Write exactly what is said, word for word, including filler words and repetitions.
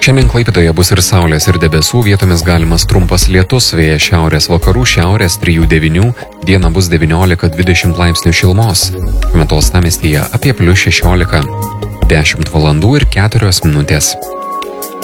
Šiandien Klaipėdoje bus ir saulės, ir debesų, vietomis galimas trumpas lietus, vėjas šiaurės vakarų, šiaurės trijų devynių, dieną bus devyniolika dvidešimt laipsnių šilumos. Metos uostamiestyje apie plius šešiolika, dešimt valandų ir keturios minutės.